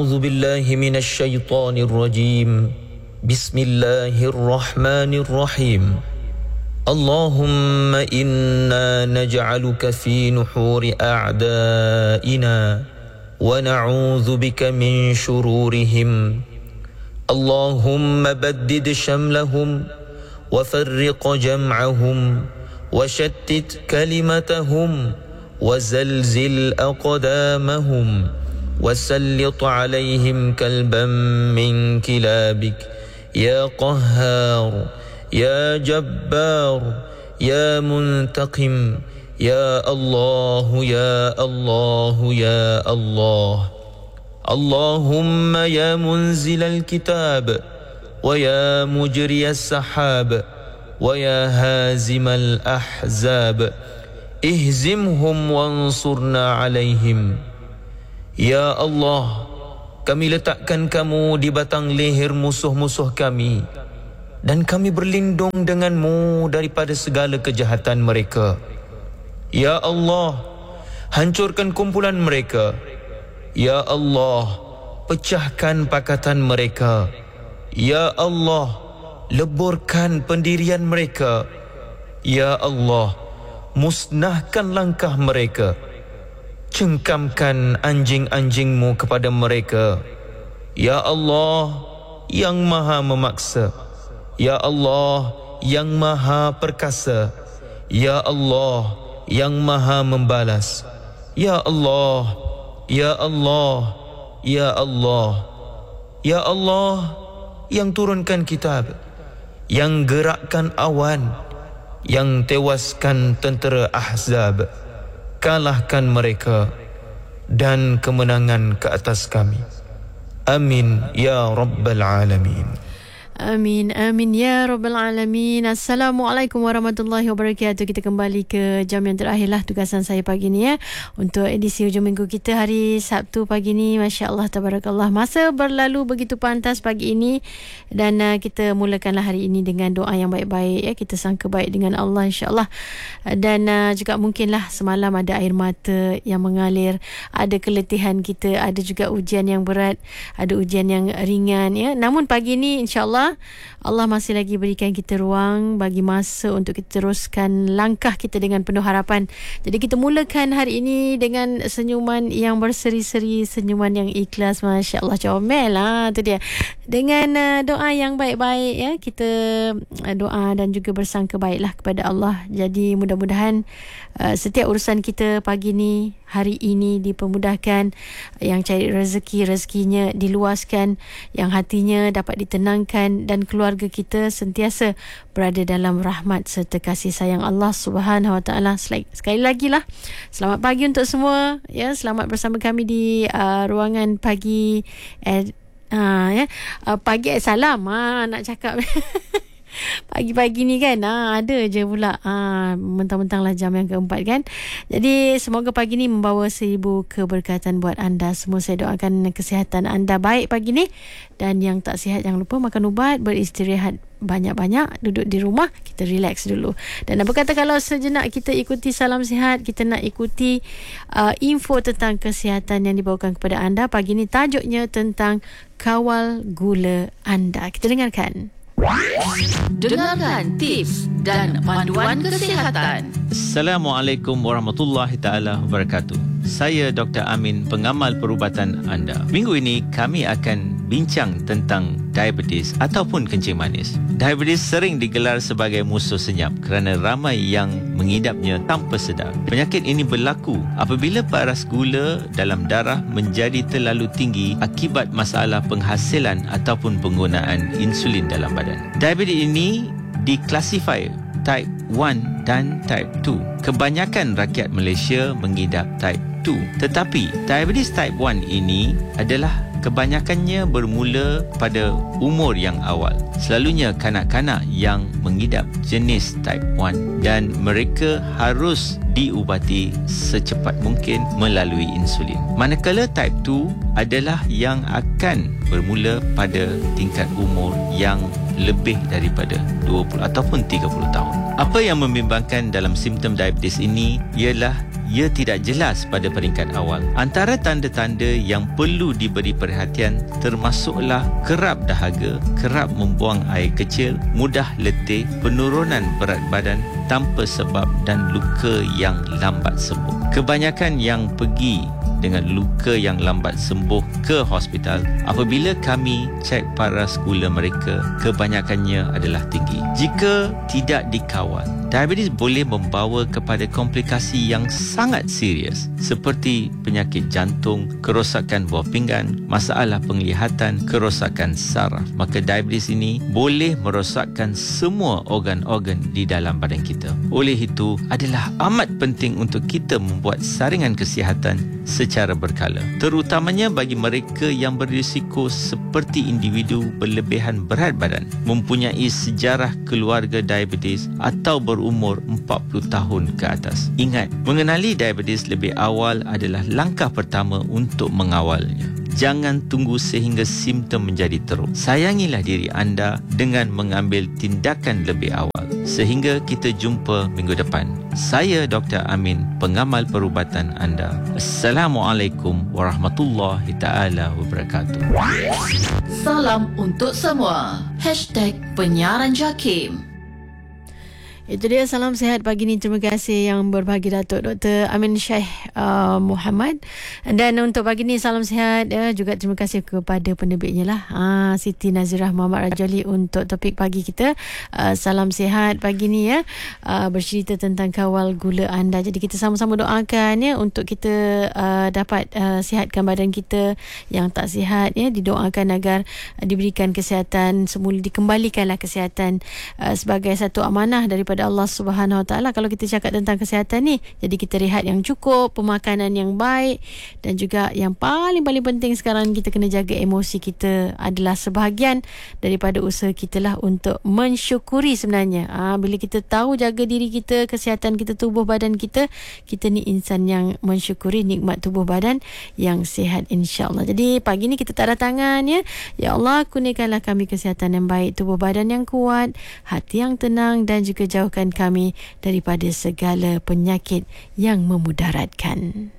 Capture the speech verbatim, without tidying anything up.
أعوذ بالله من الشيطان الرجيم بسم الله الرحمن الرحيم اللهم إنا نجعلك في نحور أعدائنا ونعوذ بك من شرورهم اللهم بدد شملهم وفرق جمعهم وشتت كلمتهم وزلزل أقدامهم وسلط عليهم كلبا من كلابك يا قهار يا جبار يا منتقم يا الله يا الله يا الله اللهم يا منزل الكتاب ويا مجري السحاب ويا هازم الأحزاب اهزمهم وانصرنا عليهم. Ya Allah, kami letakkan kamu di batang leher musuh-musuh kami dan kami berlindung denganmu daripada segala kejahatan mereka. Ya Allah, hancurkan kumpulan mereka. Ya Allah, pecahkan pakatan mereka. Ya Allah, leburkan pendirian mereka. Ya Allah, musnahkan langkah mereka. Cengkamkan anjing-anjingmu kepada mereka. Ya Allah, yang maha memaksa. Ya Allah, yang maha perkasa. Ya Allah, yang maha membalas. Ya Allah, Ya Allah, Ya Allah, Ya Allah, yang turunkan kitab, yang gerakkan awan, yang tewaskan tentera Ahzab. Kalahkan mereka dan kemenangan ke atas kami. Amin ya Rabbal Alamin. Amin, amin ya Rabbal Alamin. Assalamualaikum warahmatullahi wabarakatuh. Kita kembali ke jam yang terakhir lah tugasan saya pagi ni ya, untuk edisi hujung minggu kita hari Sabtu pagi ni. Masya Allah, tabarakallah, masa berlalu begitu pantas pagi ini. Dan uh, kita mulakanlah hari ini dengan doa yang baik-baik ya. Kita sangka baik dengan Allah, insya-Allah. Dan uh, juga mungkinlah semalam ada air mata yang mengalir, ada keletihan kita, ada juga ujian yang berat, ada ujian yang ringan ya. Namun pagi ni insya-Allah Allah masih lagi berikan kita ruang bagi masa untuk kita teruskan langkah kita dengan penuh harapan. Jadi kita mulakan hari ini dengan senyuman yang berseri-seri, senyuman yang ikhlas. Masya Allah, comel lah tu dia. Dengan uh, doa yang baik-baik ya, kita uh, doa dan juga bersangka baiklah kepada Allah. Jadi mudah-mudahan uh, setiap urusan kita pagi ni, hari ini dipermudahkan, yang cari rezeki, rezekinya diluaskan, yang hatinya dapat ditenangkan, dan keluarga kita sentiasa berada dalam rahmat serta kasih sayang Allah Subhanahu Wa Taala. Sekali lagi lah, selamat pagi untuk semua ya. Selamat bersama kami di uh, ruangan pagi eh, uh, ya uh, pagi eh, salam ah nak cakap pagi-pagi ni kan ah, ada je pula ah, mentang-mentang lah jam yang keempat kan. Jadi semoga pagi ni membawa seribu keberkatan buat anda semua. Saya doakan kesihatan anda baik pagi ni, dan yang tak sihat jangan lupa makan ubat, beristirahat banyak-banyak, duduk di rumah, kita relax dulu. Dan apa kata kalau sejenak kita ikuti salam sihat, kita nak ikuti uh, info tentang kesihatan yang dibawakan kepada anda pagi ni. Tajuknya tentang kawal gula anda. Kita dengarkan. Dengarkan tips dan panduan kesihatan. Assalamualaikum warahmatullahi taala wabarakatuh. Saya Doktor Amin, pengamal perubatan anda. Minggu ini kami akan bincang tentang diabetes ataupun kencing manis. Diabetes sering digelar sebagai musuh senyap kerana ramai yang mengidapnya tanpa sedar. Penyakit ini berlaku apabila paras gula dalam darah menjadi terlalu tinggi akibat masalah penghasilan ataupun penggunaan insulin dalam badan. Diabetes ini diklasifikasi type one dan type two. Kebanyakan rakyat Malaysia mengidap type two. Tetapi diabetes type one ini adalah kebanyakannya bermula pada umur yang awal. Selalunya kanak-kanak yang mengidap jenis type one, dan mereka harus diubati secepat mungkin melalui insulin. Manakala type two adalah yang akan bermula pada tingkat umur yang lebih daripada dua puluh ataupun tiga puluh tahun. Apa yang membimbangkan dalam simptom diabetes ini ialah ia tidak jelas pada peringkat awal. Antara tanda-tanda yang perlu diberi perhatian termasuklah kerap dahaga, kerap membuang air kecil, mudah letih, penurunan berat badan tanpa sebab dan luka yang lambat sembuh. Kebanyakan yang pergi dengan luka yang lambat sembuh ke hospital, apabila kami cek paras gula mereka, kebanyakannya adalah tinggi. Jika tidak dikawal, diabetes boleh membawa kepada komplikasi yang sangat serius seperti penyakit jantung, kerosakan buah pinggan, masalah penglihatan, kerosakan saraf. Maka diabetes ini boleh merosakkan semua organ-organ di dalam badan kita. Oleh itu, adalah amat penting untuk kita membuat saringan kesihatan secara berkala, terutamanya bagi mereka yang berisiko seperti individu berlebihan berat badan, mempunyai sejarah keluarga diabetes atau berumur empat puluh tahun ke atas. Ingat, mengenali diabetes lebih awal adalah langkah pertama untuk mengawalnya. Jangan tunggu sehingga simptom menjadi teruk. Sayangilah diri anda dengan mengambil tindakan lebih awal. Sehingga kita jumpa minggu depan. Saya Doktor Amin, pengamal perubatan anda. Assalamualaikum warahmatullahi taala wabarakatuh. Salam untuk semua. Hashtag Penyiaran Jakim. Itu dia salam sihat pagi ni. Terima kasih yang berbagi Datuk Doktor Amin Syekh uh, Muhammad. Dan untuk pagi ni salam sihat uh, juga terima kasih kepada penerbitnya lah, uh, Siti Nazirah Muhammad Rajali untuk topik pagi kita. Uh, salam sihat pagi ni ya, uh, bercerita tentang kawal gula anda. Jadi kita sama-sama doakan ya untuk kita uh, dapat uh, sihatkan badan kita. Yang tak sihat ya, didoakan agar uh, diberikan kesihatan semula, dikembalikanlah kesihatan uh, sebagai satu amanah daripada Allah Subhanahu Wa Taala. Kalau kita cakap tentang kesihatan ni, jadi kita rehat yang cukup, pemakanan yang baik, dan juga yang paling-paling penting sekarang kita kena jaga emosi kita, adalah sebahagian daripada usaha kita lah untuk mensyukuri sebenarnya. Ha, bila kita tahu jaga diri kita, kesihatan kita, tubuh badan kita, kita ni insan yang mensyukuri nikmat tubuh badan yang sihat, insya-Allah. Jadi pagi ni kita tak ada tangan ya. Ya Allah, kurniakanlah kami kesihatan yang baik, tubuh badan yang kuat, hati yang tenang, dan juga jauh kami daripada segala penyakit yang memudaratkan.